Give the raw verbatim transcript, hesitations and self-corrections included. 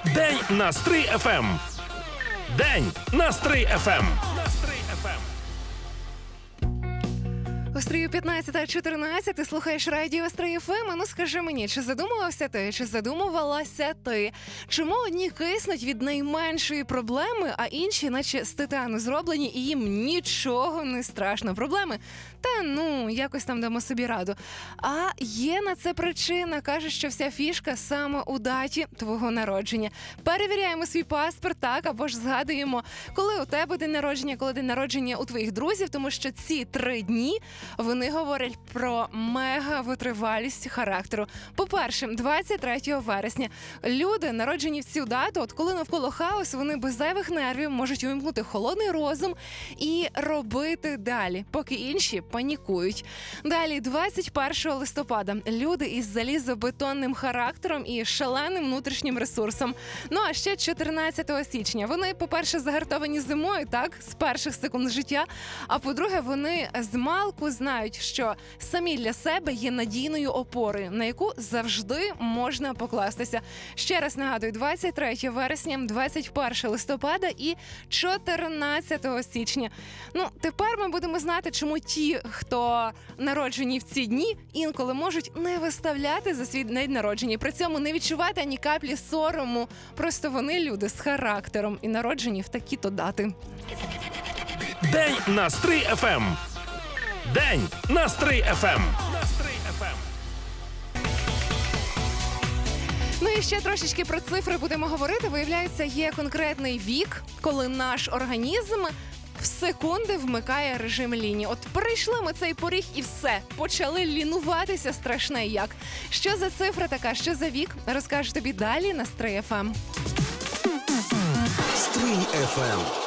День на Стрий еф ем. День на Стрий еф ем. У Стрию п'ятнадцята чотирнадцять, ти слухаєш радіо Стрий еф ем. Ну скажи мені, чи задумувався ти, чи задумувалася ти? Чому одні киснуть від найменшої проблеми, а інші наче з титану зроблені і їм нічого не страшно? Проблеми? Та ну, якось там дамо собі раду. А є на це причина. Каже, що вся фішка саме у даті твого народження. Перевіряємо свій паспорт, так, або ж згадуємо, коли у тебе день народження, коли день народження у твоїх друзів, тому що ці три дні вони говорять про мега-витривалість характеру. По-перше, двадцять третього вересня люди, народжені в цю дату, от коли навколо хаос, вони без зайвих нервів можуть увімкнути холодний розум і робити далі, поки інші панікують. Далі, двадцять першого листопада, люди із залізобетонним характером і шаленим внутрішнім ресурсом. Ну, а ще чотирнадцятого січня. Вони, по-перше, загартовані зимою, так, з перших секунд життя, а по-друге, вони змалку знають, що самі для себе є надійною опорою, на яку завжди можна покластися. Ще раз нагадую, двадцять третього вересня, двадцять першого листопада і чотирнадцятого січня. Ну, тепер ми будемо знати, чому ті, хто народжені в ці дні, інколи можуть не виставляти за свій день народження. При цьому не відчувати ані каплі сорому. Просто вони люди з характером і народжені в такі-то дати. День на Стрий еф ем. День на Стрий еф ем. Ну і ще трошечки про цифри будемо говорити. Виявляється, є конкретний вік, коли наш організм в секунди вмикає режим лінії. От перейшли ми цей поріг і все. Почали лінуватися страшне як. Що за цифра така, що за вік? Розкажу тобі далі на Стрий еф ем. Стрий еф ем.